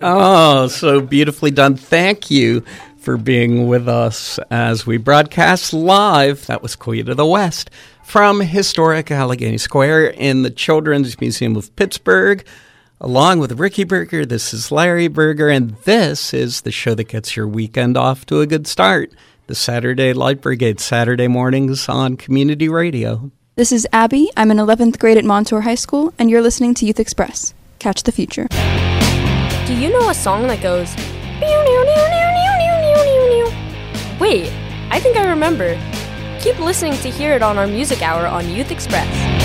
Oh, so beautifully done. Thank you for being with us as we broadcast live. That was Queen of the West from historic Allegheny Square in the Children's Museum of Pittsburgh. Along with Ricky Berger, this is Larry Berger, and this is the show that gets your weekend off to a good start. The Saturday Light Brigade, Saturday mornings on Community Radio. This is Abby. I'm in 11th grade at Montour High School, and you're listening to Youth Express. Catch the future. Do you know a song that goes... Wait, I think I remember. Keep listening to hear it on our music hour on Youth Express.